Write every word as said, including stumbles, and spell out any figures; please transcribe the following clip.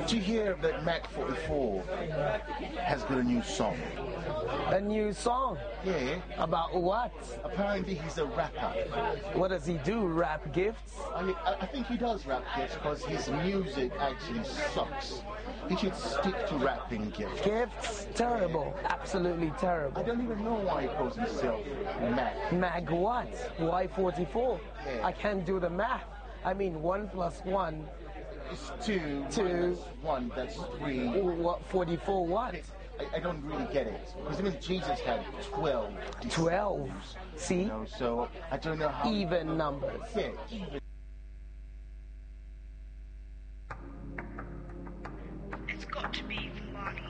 Did you hear that Mac forty-four has got a new song? A new song? Yeah. About what? Apparently he's a rapper. What does he do? Rap gifts? I, I think he does rap gifts because his music actually sucks. He should stick to rapping gifts. Gifts? Terrible. Absolutely terrible. I don't even know why he calls himself Mac. Mag what? Y forty-four? Yeah. I can't do the math. I mean, one plus one. It's two. Two. Minus one, that's three. What? forty-four what? I, I don't really get it. Because even Jesus had twelve. twelve. See? You know, so I don't know how. Even numbers. Yeah, even.